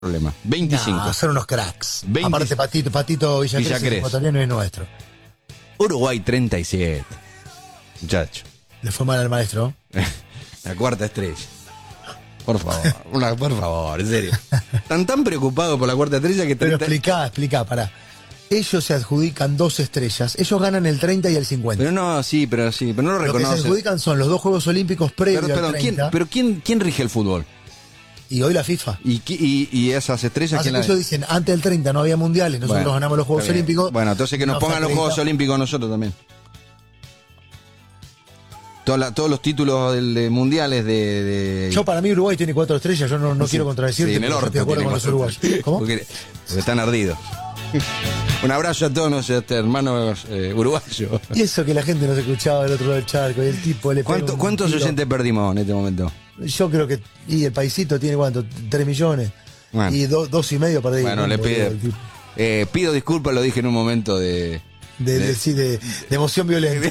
problema. 25. No, son unos cracks. 20. Aparte, Patito Villacres, el ecuatoriano es nuestro. Uruguay 37. Muchacho. Le fue mal al maestro. La cuarta estrella. Por favor, por favor, en serio. Están tan preocupados por la cuarta estrella que... Pero explica, pará. Ellos se adjudican 2 estrellas. Ellos ganan el 30 y el 50. Pero no lo Lo que se reconocen. adjudican son los 2 Juegos Olímpicos previos al 30. ¿Quién rige el fútbol? Y hoy la FIFA. ¿Y esas estrellas Así que ellos dicen, antes del 30 no había mundiales, nosotros ganamos los Juegos Olímpicos. Bueno, entonces que nos pongan los Juegos Olímpicos nosotros también. Todos los títulos de mundiales de... Yo, para mí, Uruguay tiene 4 estrellas. Yo no quiero contradecirte, sí, en el orto estoy de acuerdo con los uruguayos. ¿Cómo? Porque están ardidos. Un abrazo a todos nuestros hermanos uruguayos. Y eso que la gente nos escuchaba del otro lado del charco y el tipo le pega ¿Cuántos oyentes perdimos en este momento? Yo creo que... Y el paisito tiene, ¿cuánto? 3 millones. Bueno. Y 2,5 perdí. Bueno, le pido disculpas, lo dije en un momento de emoción violenta.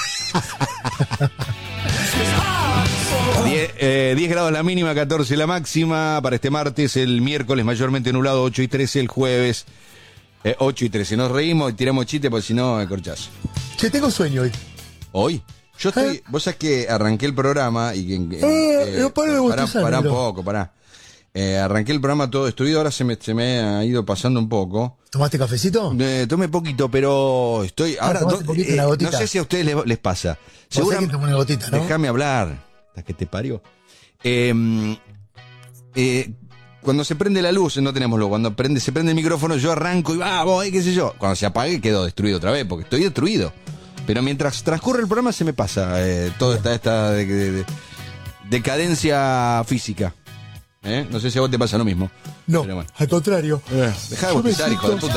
10 grados la mínima, 14 la máxima para este martes. El miércoles mayormente nublado, 8 y 13. El jueves 8 y 13. Nos reímos y tiramos chistes porque si no, corchazo. Che, tengo sueño hoy. ¿Hoy? Yo estoy... Vos sabés que arranqué el programa y pará un poco, pará. Arranqué el programa todo destruido, ahora se me ha ido pasando un poco. ¿Tomaste cafecito? Tomé poquito, pero estoy... Ahora, no sé si a ustedes les pasa. Seguramente tomó una gotita, ¿no? Déjame hablar, hasta que te parió. Cuando se prende la luz, no tenemos luz, cuando se prende el micrófono, yo arranco y vamos, qué sé yo. Cuando se apague, quedo destruido otra vez, porque estoy destruido. Pero mientras transcurre el programa se me pasa toda esta decadencia física. No sé si a vos te pasa lo mismo. No, bueno. al contrario. Dejá de bostezar, hijo de puta.